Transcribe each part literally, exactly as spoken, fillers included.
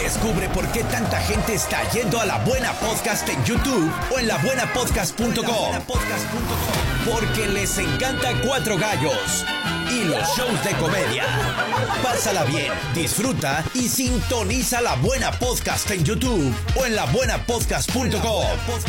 Descubre por qué tanta gente está yendo a La Buena Podcast en YouTube o en la buena podcast punto com. Porque les encanta Cuatro Gallos y los shows de comedia. Pásala bien, disfruta y sintoniza La Buena Podcast en YouTube o en la buena podcast punto com.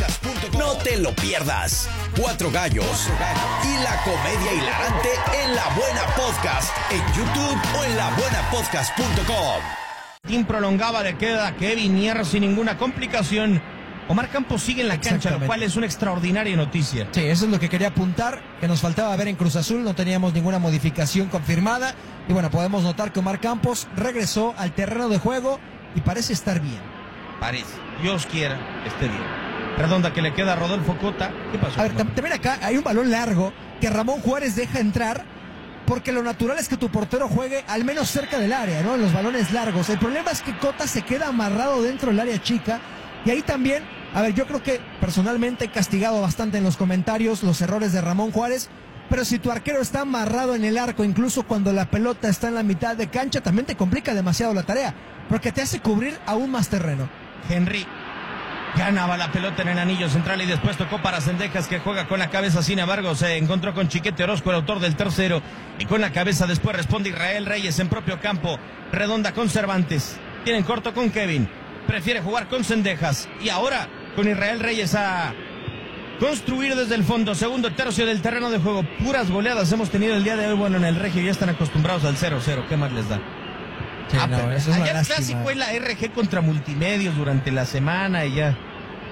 No te lo pierdas. Cuatro Gallos y la comedia hilarante en La Buena Podcast en YouTube o en la buena podcast punto com. Team prolongaba, le queda Kevin Mier sin ninguna complicación. Omar Campos sigue en la cancha, lo cual es una extraordinaria noticia. Sí, eso es lo que quería apuntar, que nos faltaba ver en Cruz Azul, no teníamos ninguna modificación confirmada. Y bueno, podemos notar que Omar Campos regresó al terreno de juego y parece estar bien. Parece, Dios quiera, esté bien. Redonda que le queda a Rodolfo Cota. ¿Qué pasó? A ver, también acá hay un balón largo que Ramón Juárez deja entrar, porque lo natural es que tu portero juegue al menos cerca del área, ¿no? En los balones largos. El problema es que Cota se queda amarrado dentro del área chica. Y ahí también, a ver, yo creo que personalmente he castigado bastante en los comentarios los errores de Ramón Juárez. Pero si tu arquero está amarrado en el arco, incluso cuando la pelota está en la mitad de cancha, también te complica demasiado la tarea, porque te hace cubrir aún más terreno. Henry ganaba la pelota en el anillo central y después tocó para Cendejas, que juega con la cabeza. Sin embargo, se encontró con Chiquete Orozco, el autor del tercero, y con la cabeza después responde Israel Reyes en propio campo. Redonda con Cervantes, tienen corto con Kevin, prefiere jugar con Cendejas, y ahora con Israel Reyes a construir desde el fondo. Segundo tercio del terreno de juego, puras goleadas hemos tenido el día de hoy. Bueno, en el Regio ya están acostumbrados al cero cero, ¿qué más les da? Sí, ah, no, pero eso es allá una el clásico lástima. es la R G contra Multimedios durante la semana y ya.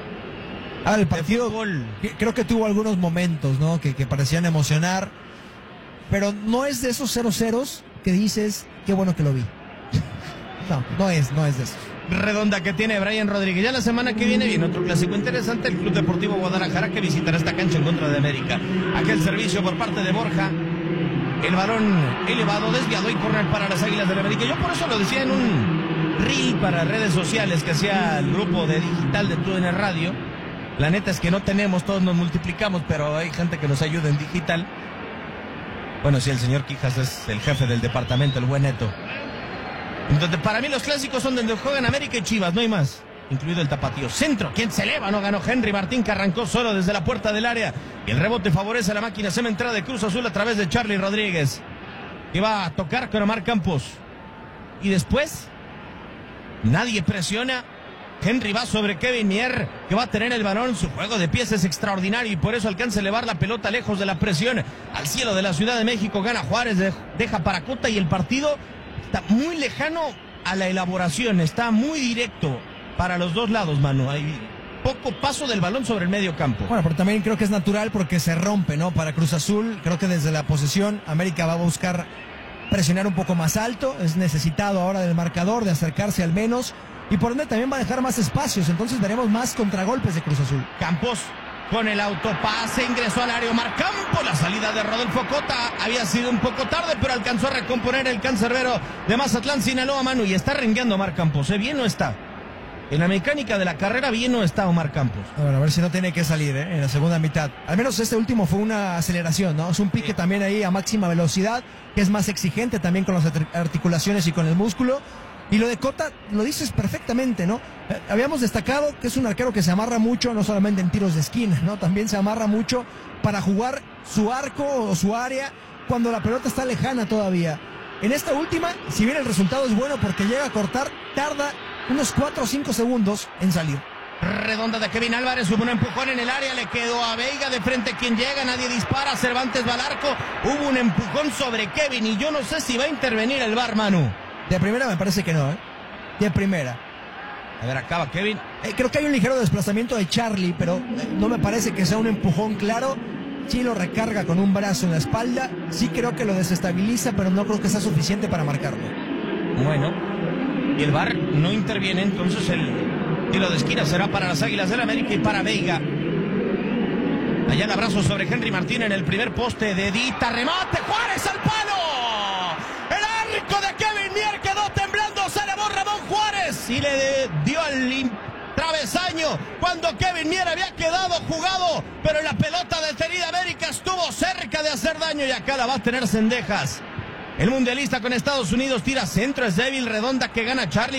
Ah, el partido que- creo que tuvo algunos momentos, ¿no? Que, que parecían emocionar, pero no es de esos cero ceros que dices, qué bueno que lo vi. No, no es, no es de esos. Redonda que tiene Brian Rodríguez. Ya la semana que viene viene otro clásico interesante, el Club Deportivo Guadalajara, que visitará esta cancha en contra de América. Aquel servicio por parte de Borja, el balón elevado, desviado y córner para las Águilas del América. Yo por eso lo decía en un reel para redes sociales que hacía el grupo de digital de T U D N Radio. La neta es que no tenemos, todos nos multiplicamos, pero hay gente que nos ayuda en digital. Bueno, si el señor Quijas es el jefe del departamento, el buen Neto. Entonces, para mí los clásicos son donde juegan América y Chivas, no hay más. Incluido el tapatío. Centro, quien se eleva, no ganó Henry Martín, que arrancó solo desde la puerta del área. Y el rebote favorece a la máquina cementera de Cruz Azul a través de Charlie Rodríguez, que va a tocar con Omar Campos. Y después, nadie presiona. Henry va sobre Kevin Mier, que va a tener el balón. Su juego de pies es extraordinario y por eso alcanza a elevar la pelota lejos de la presión al cielo de la Ciudad de México. Gana Juárez, deja para Cota y el partido está muy lejano a la elaboración. Está muy directo para los dos lados, Manu. Hay poco paso del balón sobre el medio campo. Bueno, pero también creo que es natural porque se rompe, ¿no? Para Cruz Azul, creo que desde la posesión América va a buscar presionar un poco más alto. Es necesitado ahora del marcador, de acercarse al menos. Y por ende también va a dejar más espacios, entonces veremos más contragolpes de Cruz Azul. Campos con el autopase, ingresó al área Omar Campos. La salida de Rodolfo Cota había sido un poco tarde, pero alcanzó a recomponer el cancerbero de Mazatlán, Sinaloa, Manu. Y está rengueando Omar Campos, ¿eh? Bien no está. En la mecánica de la carrera, bien no está Omar Campos. A ver, a ver si no tiene que salir, ¿eh? En la segunda mitad. Al menos este último fue una aceleración, ¿no? Es un pique sí. También ahí a máxima velocidad, que es más exigente también con las articulaciones y con el músculo. Y lo de Cota, lo dices perfectamente, ¿no? Eh, habíamos destacado que es un arquero que se amarra mucho, no solamente en tiros de esquina, ¿no? También se amarra mucho para jugar su arco o su área cuando la pelota está lejana todavía. En esta última, si bien el resultado es bueno porque llega a cortar, tarda unos cuatro o cinco segundos en salir. Redonda de Kevin Álvarez, hubo un empujón en el área, le quedó a Veiga de frente quien llega, nadie dispara, Cervantes va al arco, hubo un empujón sobre Kevin y yo no sé si va a intervenir el V A R, Manu. De primera me parece que no, ¿eh? De primera. A ver, acaba Kevin. Eh, creo que hay un ligero desplazamiento de Charlie, pero eh, no me parece que sea un empujón claro. Sí lo recarga con un brazo en la espalda. Sí creo que lo desestabiliza, pero no creo que sea suficiente para marcarlo. Bueno, y el V A R no interviene, entonces el tiro de esquina será para las Águilas del América y para Veiga. Allá el abrazo sobre Henry Martín en el primer poste de Dita. Remate, Juárez al palo. El arco de Kevin Mier quedó temblando, se elevó Ramón Juárez y le dio al travesaño cuando Kevin Mier había quedado jugado, pero la pelota detenida América estuvo cerca de hacer daño y acá la va a tener Cendejas. El mundialista con Estados Unidos tira centro, es débil, Redonda que gana Charlie.